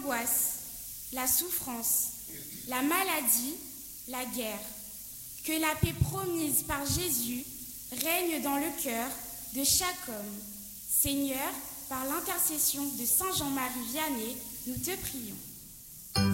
l'angoisse, la souffrance, la maladie, la guerre. Que la paix promise par Jésus règne dans le cœur de chaque homme. Seigneur, par l'intercession de Saint Jean-Marie Vianney, nous te prions.